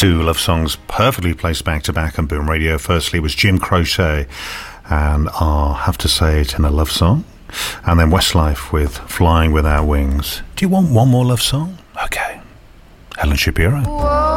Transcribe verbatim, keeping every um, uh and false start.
Two love songs perfectly placed back to back on Boom Radio. Firstly was Jim Croce and I'll Have to Say It in a Love Song. And then Westlife with Flying Without Wings. Do you want one more love song? Okay. Helen Shapiro. Whoa.